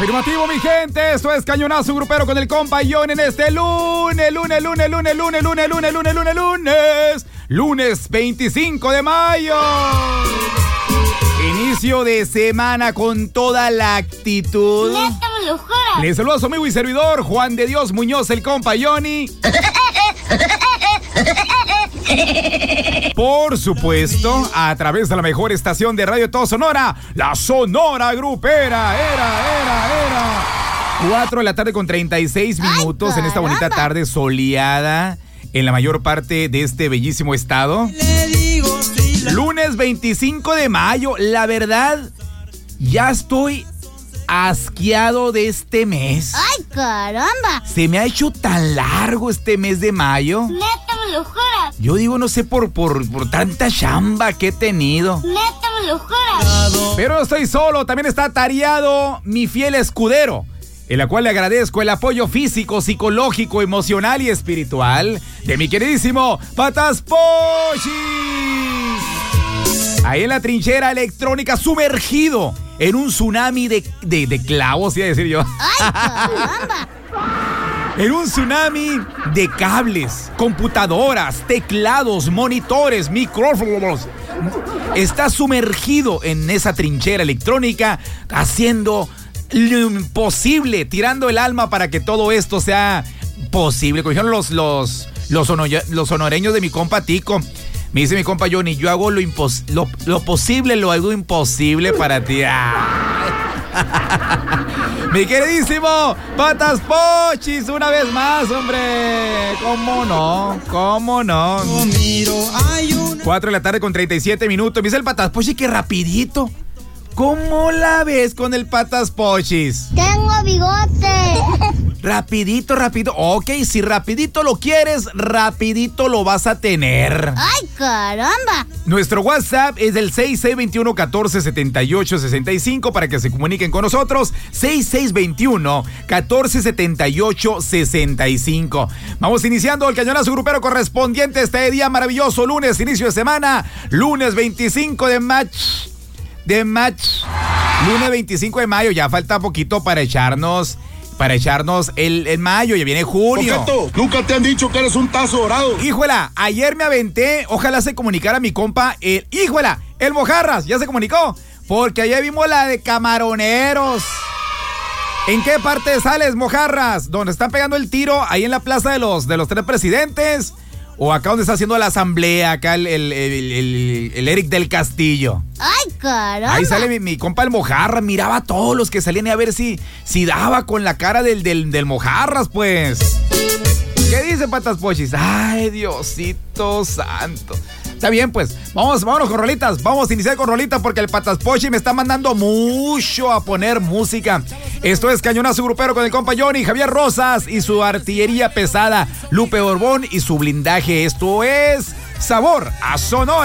Afirmativo, mi gente. Esto es Cañonazo Grupero con el compa Johnny en este lunes 25 de mayo. Inicio de semana con toda la actitud. Les saludo a su amigo y servidor Juan de Dios Muñoz, el compa Johnny. Por supuesto, a través de la mejor estación de radio de todo Sonora, la Sonora Grupera. Era 4 de la tarde con 36 minutos en esta bonita tarde soleada en la mayor parte de este bellísimo estado. Lunes 25 de mayo, la verdad, ya estoy asqueado de este mes. ¡Ay, caramba! Se me ha hecho tan largo este mes de mayo. Neta, me lo juras. Yo digo, no sé por tanta chamba que he tenido. Neta, me lo juras. Pero no estoy solo, también está atareado mi fiel escudero, en la cual le agradezco el apoyo físico, psicológico, emocional y espiritual de mi queridísimo Patas Pochis. Ahí en la trinchera electrónica, sumergido en un tsunami de clavos, iba a decir yo. ¡Ay, caramba! En un tsunami de cables, computadoras, teclados, monitores, micrófonos. Está sumergido en esa trinchera electrónica, haciendo lo imposible, tirando el alma para que todo esto sea posible. Como dijeron los sonoreños de mi compa Tico. Me dice mi compa Johnny, yo hago lo posible, lo hago imposible para ti. Mi queridísimo Patas Pochis, una vez más, hombre. ¿Cómo no? 4 de la tarde con 37 minutos. Me dice el Patas Pochis que rapidito. ¿Cómo la ves con el Patas Pochis? Tengo bigote. Rapidito. Ok, si rapidito lo quieres, rapidito lo vas a tener. ¡Ay, caramba! Nuestro WhatsApp es el 6621-1478-65 para que se comuniquen con nosotros. 6621-1478-65. Vamos iniciando el cañonazo grupero correspondiente a este día maravilloso, lunes, inicio de semana, lunes 25 de mayo. Lunes 25 de mayo, ya falta poquito para echarnos el mayo, ya viene junio. Coqueto, nunca te han dicho que eres un tazo dorado. Híjola, ayer me aventé, ojalá se comunicara mi compa, el Mojarras, ya se comunicó, porque ayer vimos la de Camaroneros. ¿En qué parte sales, Mojarras? ¿Donde están pegando el tiro? ¿Ahí en la plaza de los tres presidentes? ¿O acá donde está haciendo la asamblea, acá el Eric del Castillo? ¡Ay, caramba! Ahí sale mi compa el Mojarras, miraba a todos los que salían y a ver si daba con la cara del Mojarras, pues. ¿Qué dice Patas Pochis? Ay, Diosito santo. Está bien, pues, vámonos con rolitas. Vamos a iniciar con rolitas porque el Patas Pochis me está mandando mucho a poner música. Esto es Cañonazo Grupero con el compa Johnny, Javier Rosas y su artillería pesada, Lupe Borbón y su blindaje. Esto es Sabor a Sonora.